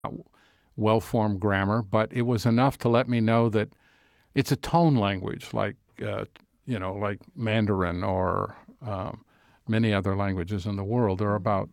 well-formed grammar, but it was enough to let me know that it's a tone language, like Mandarin or many other languages in the world. There are about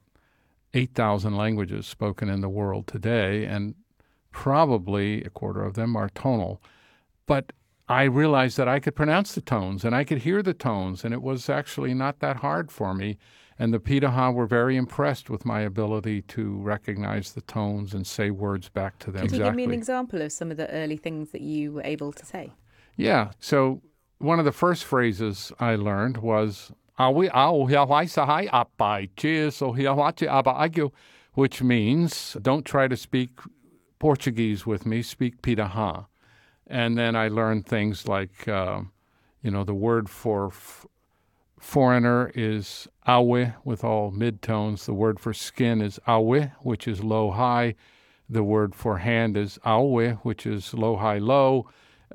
8,000 languages spoken in the world today, and probably a quarter of them are tonal. But I realized that I could pronounce the tones and I could hear the tones, and it was actually not that hard for me. And the Pitaha were very impressed with my ability to recognize the tones and say words back to them. Could you give me an example of some of the early things that you were able to say? Yeah. So one of the first phrases I learned was "Awi au hiawai sahai apai cheers o hiawachi aba," which means don't try to speak Portuguese with me, speak Pitaha. And then I learned things like, the word for foreigner is awe with all midtones. The word for skin is awe, which is low-high. The word for hand is awe, which is low-high-low.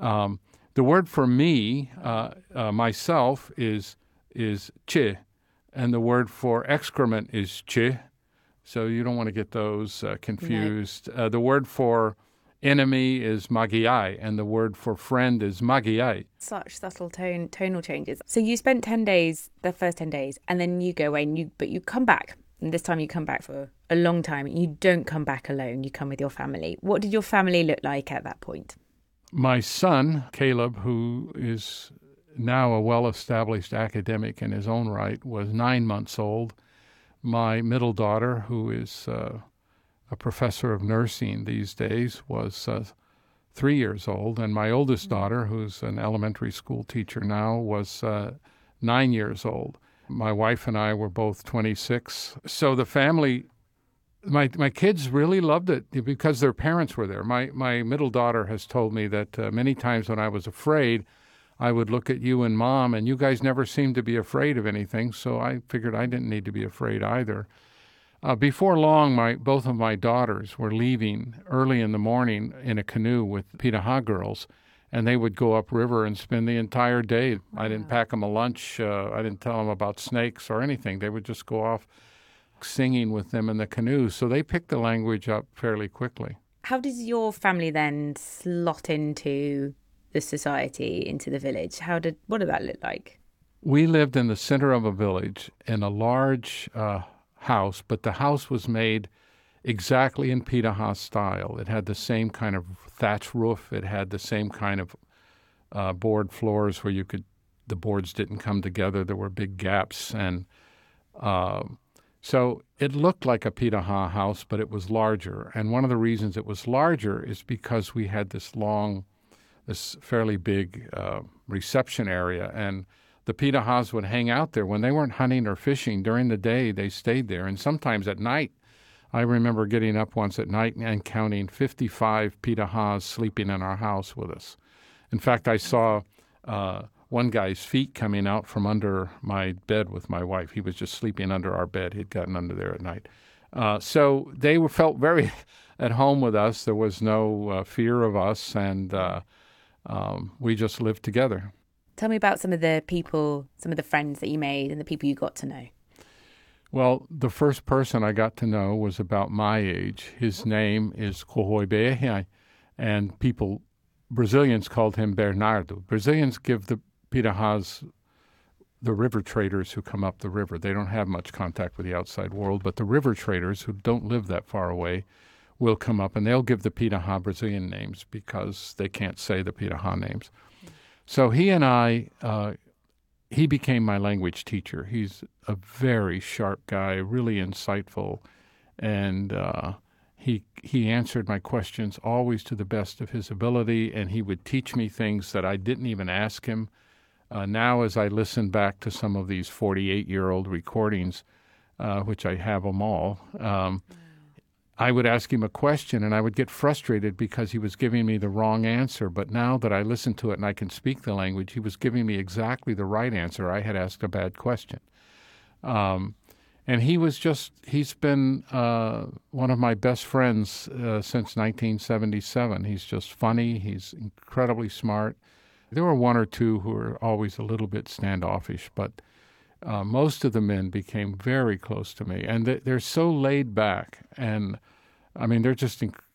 The word for me, myself, is che, and the word for excrement is che. So you don't want to get those confused. No. The word for enemy is magiai, and the word for friend is magiai. Such subtle tonal changes. So you spent 10 days, the first 10 days, and then you go away, but you come back. And this time you come back for a long time. You don't come back alone. You come with your family. What did your family look like at that point? My son, Caleb, who is now a well-established academic in his own right, was 9 months old. My middle daughter, who is a professor of nursing these days, was 3 years old. And my oldest daughter, who's an elementary school teacher now, was 9 years old. My wife and I were both 26. So the family, my kids really loved it because their parents were there. My middle daughter has told me that many times when I was afraid, I would look at you and Mom, and you guys never seemed to be afraid of anything, so I figured I didn't need to be afraid either. Before long, both of my daughters were leaving early in the morning in a canoe with Pitaha girls, and they would go upriver and spend the entire day. Wow. I didn't pack them a lunch. I didn't tell them about snakes or anything. They would just go off singing with them in the canoe, so they picked the language up fairly quickly. How did your family then slot into the society, into the village? What did that look like? We lived in the center of a village in a large house, but the house was made exactly in Pitaha style. It had the same kind of thatch roof. It had the same kind of board floors where the boards didn't come together. There were big gaps. And so it looked like a Pitaha house, but it was larger. And one of the reasons it was larger is because we had this fairly big reception area, and the Pitahas would hang out there. When they weren't hunting or fishing during the day, they stayed there. And sometimes at night, I remember getting up once at night and counting 55 Pitahas sleeping in our house with us. In fact, I saw one guy's feet coming out from under my bed with my wife. He was just sleeping under our bed. He'd gotten under there at night. So they felt very at home with us. There was no fear of us, and we just lived together. Tell me about some of the people, some of the friends that you made and the people you got to know. Well, the first person I got to know was about my age. His name is Kohoibehe, and Brazilians called him Bernardo. Brazilians give the Pitahas the river traders who come up the river. They don't have much contact with the outside world, but the river traders who don't live that far away will come up, and they'll give the Pitaha Brazilian names because they can't say the Pitaha names. So he and I, he became my language teacher. He's a very sharp guy, really insightful, and he answered my questions always to the best of his ability, and he would teach me things that I didn't even ask him. Now, as I listen back to some of these 48-year-old recordings, which I have them all, I would ask him a question, and I would get frustrated because he was giving me the wrong answer. But now that I listen to it and I can speak the language, he was giving me exactly the right answer. I had asked a bad question. And he's been one of my best friends since 1977. He's just funny. He's incredibly smart. There were one or two who were always a little bit standoffish, but most of the men became very close to me. And they're so laid back, and I mean, they're just